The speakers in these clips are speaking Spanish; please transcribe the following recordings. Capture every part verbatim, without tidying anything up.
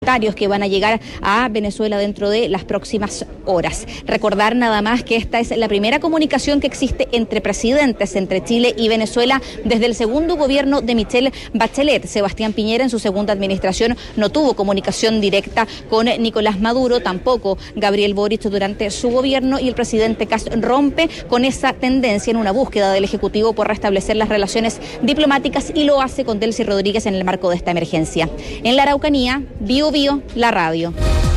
que van a llegar a Venezuela dentro de las próximas horas. Recordar nada más que esta es la primera comunicación que existe entre presidentes, entre Chile y Venezuela, desde el segundo gobierno de Michelle Bachelet. Sebastián Piñera en su segunda administración no tuvo comunicación directa con Nicolás Maduro, tampoco Gabriel Boric durante su gobierno, y el presidente Kast rompe con esa tendencia en una búsqueda del Ejecutivo por restablecer las relaciones diplomáticas, y lo hace con Delcy Rodríguez en el marco de esta emergencia. En la Araucanía, Bio Bio, la radio.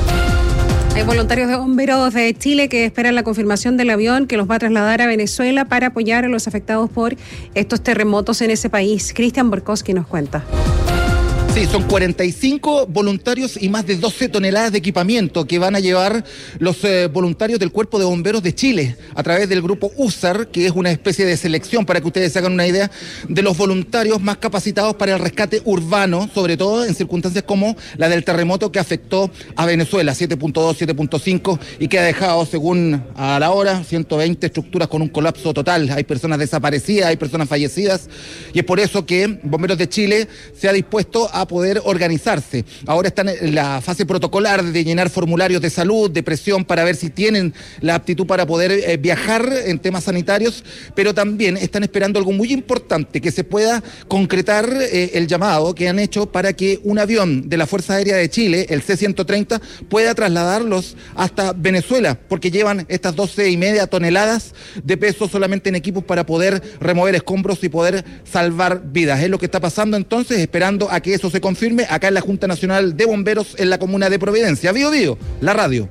Hay voluntarios de bomberos de Chile que esperan la confirmación del avión que los va a trasladar a Venezuela para apoyar a los afectados por estos terremotos en ese país. Cristian Borkowski nos cuenta. Sí, son cuarenta y cinco voluntarios y más de doce toneladas de equipamiento que van a llevar los eh, voluntarios del Cuerpo de Bomberos de Chile a través del grupo U S A R, que es una especie de selección, para que ustedes se hagan una idea, de los voluntarios más capacitados para el rescate urbano, sobre todo en circunstancias como la del terremoto que afectó a Venezuela, siete punto dos, siete punto cinco, y que ha dejado, según a la hora, ciento veinte estructuras con un colapso total. Hay personas desaparecidas, hay personas fallecidas, y es por eso que Bomberos de Chile se ha dispuesto a poder organizarse. Ahora están en la fase protocolar de llenar formularios de salud, de presión, para ver si tienen la aptitud para poder eh, viajar en temas sanitarios, pero también están esperando algo muy importante, que se pueda concretar eh, el llamado que han hecho para que un avión de la Fuerza Aérea de Chile, el C ciento treinta, pueda trasladarlos hasta Venezuela, porque llevan estas doce y media toneladas de peso solamente en equipos para poder remover escombros y poder salvar vidas. Es lo que está pasando entonces, esperando a que eso se confirme acá en la Junta Nacional de Bomberos en la comuna de Providencia. Bio Bio, la radio.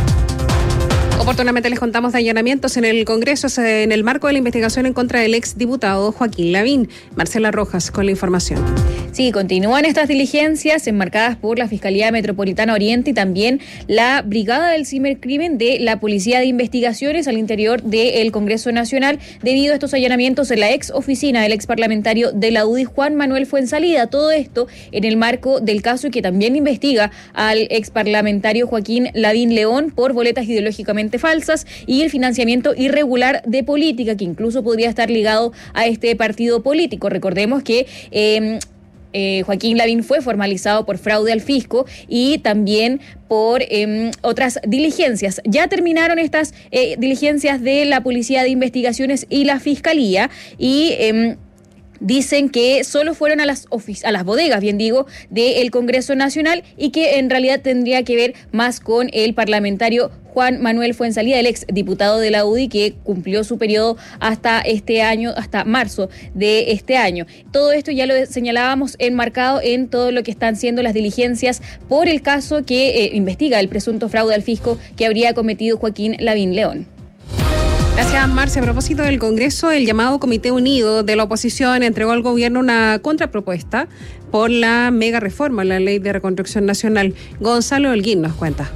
Oportunamente les contamos de allanamientos en el Congreso en el marco de la investigación en contra del exdiputado Joaquín Lavín. Marcela Rojas con la información. Sí, continúan estas diligencias enmarcadas por la Fiscalía Metropolitana Oriente y también la Brigada del Cibercrimen de la Policía de Investigaciones al interior del Congreso Nacional, debido a estos allanamientos en la ex oficina del ex parlamentario de la U D I, Juan Manuel Fuenzalida. Todo esto en el marco del caso que también investiga al ex parlamentario Joaquín Lavín León por boletas ideológicamente falsas y el financiamiento irregular de política, que incluso podría estar ligado a este partido político. Recordemos que eh, eh, Joaquín Lavín fue formalizado por fraude al fisco y también por eh, otras diligencias. Ya terminaron estas eh, diligencias de la Policía de Investigaciones y la Fiscalía, y eh, dicen que solo fueron a las ofic- a las bodegas, bien digo, del Congreso Nacional, y que en realidad tendría que ver más con el parlamentario Juan Manuel Fuenzalida, el ex diputado de la U D I, que cumplió su periodo hasta este año, hasta marzo de este año. Todo esto ya lo señalábamos enmarcado en todo lo que están siendo las diligencias por el caso que eh, investiga el presunto fraude al fisco que habría cometido Joaquín Lavín León. Gracias, Marcia. A propósito del Congreso, el llamado Comité Unido de la Oposición entregó al gobierno una contrapropuesta por la mega reforma a la Ley de Reconstrucción Nacional. Gonzalo Holguín nos cuenta.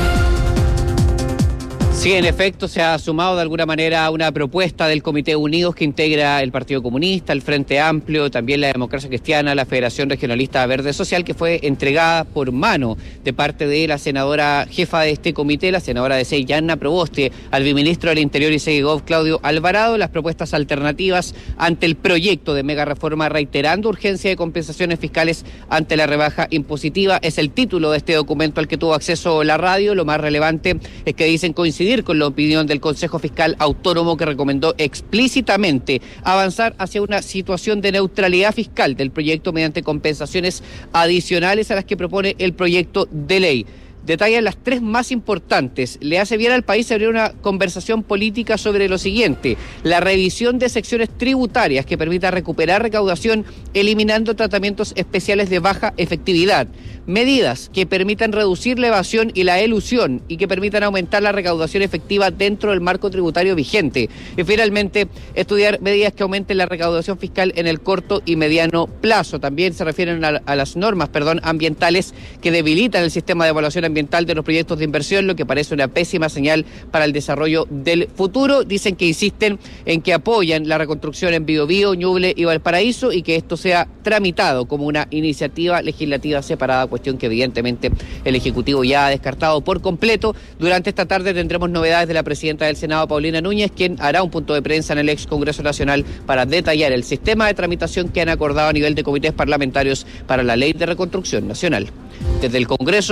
Sí, en efecto, se ha sumado de alguna manera a una propuesta del Comité Unidos que integra el Partido Comunista, el Frente Amplio, también la Democracia Cristiana, la Federación Regionalista Verde Social, que fue entregada por mano de parte de la senadora jefa de este comité, la senadora de SEI, Yanna Proboste, al viceministro del Interior y Segov, Claudio Alvarado, las propuestas alternativas ante el proyecto de mega reforma, reiterando urgencia de compensaciones fiscales ante la rebaja impositiva. Es el título de este documento al que tuvo acceso la radio. Lo más relevante es que dicen coincidir con la opinión del Consejo Fiscal Autónomo, que recomendó explícitamente avanzar hacia una situación de neutralidad fiscal del proyecto mediante compensaciones adicionales a las que propone el proyecto de ley. Detallan las tres más importantes. Le hace bien al país abrir una conversación política sobre lo siguiente: la revisión de secciones tributarias que permita recuperar recaudación eliminando tratamientos especiales de baja efectividad, medidas que permitan reducir la evasión y la elusión y que permitan aumentar la recaudación efectiva dentro del marco tributario vigente, y finalmente estudiar medidas que aumenten la recaudación fiscal en el corto y mediano plazo. También se refieren a, a las normas, perdón, ambientales que debilitan el sistema de evaluación ambiental ambiental de los proyectos de inversión, lo que parece una pésima señal para el desarrollo del futuro. Dicen que insisten en que apoyan la reconstrucción en Biobío, Ñuble y Valparaíso y que esto sea tramitado como una iniciativa legislativa separada, cuestión que evidentemente el Ejecutivo ya ha descartado por completo. Durante esta tarde tendremos novedades de la presidenta del Senado, Paulina Núñez, quien hará un punto de prensa en el ex Congreso Nacional para detallar el sistema de tramitación que han acordado a nivel de comités parlamentarios para la Ley de Reconstrucción Nacional. Desde el Congreso